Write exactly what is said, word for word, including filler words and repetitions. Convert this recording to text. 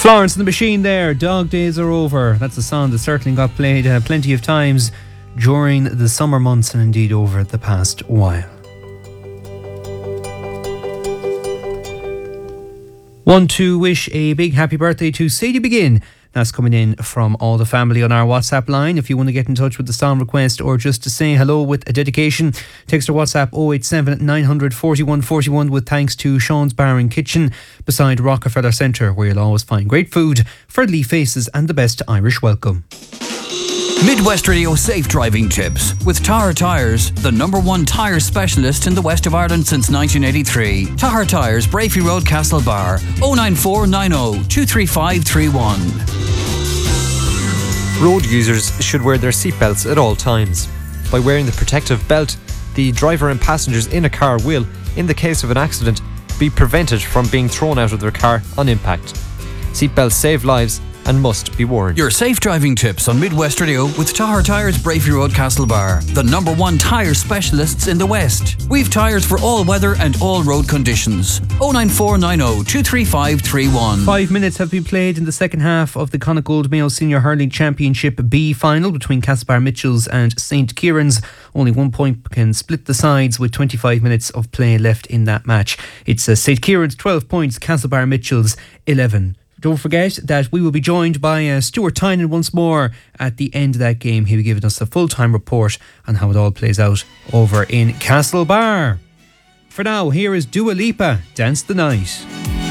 Florence and the Machine there, Dog Days Are Over. That's a song that certainly got played uh, plenty of times during the summer months and indeed over the past while. Want to wish a big happy birthday to Sadie Begin. That's coming in from all the family on our WhatsApp line. If you want to get in touch with the song request or just to say hello with a dedication, text or WhatsApp oh eight seven, nine four one, four one with thanks to Sean's Bar and Kitchen beside Rockefeller Centre, where you'll always find great food, friendly faces and the best Irish welcome. Midwest Radio Safe Driving Tips with Tahar Tyres, the number one tyre specialist in the west of Ireland since nineteen eighty-three. Tahar Tyres, Brafey Road, Castlebar, oh nine four nine oh, two three five three one. Road users should wear their seatbelts at all times. By wearing the protective belt, the driver and passengers in a car will, in the case of an accident, be prevented from being thrown out of their car on impact. Seatbelts save lives and must be worn. Your safe driving tips on Midwest Radio with Tahar Tyres, Brafey Road, Castlebar, the number one tyre specialists in the West. We've tyres for all weather and all road conditions. oh nine four nine oh, two three five three one. Five minutes have been played in the second half of the Connacht Mayo Senior Hurling Championship B final between Castlebar Mitchells and Saint Kieran's. Only one point can split the sides with twenty-five minutes of play left in that match. It's uh, Saint Kieran's twelve points, Castlebar Mitchells eleven. Don't forget that we will be joined by uh, Stuart Tynan once more at the end of that game. He'll be giving us a full-time report on how it all plays out over in Castlebar. For now, here is Dua Lipa, Dance the Night.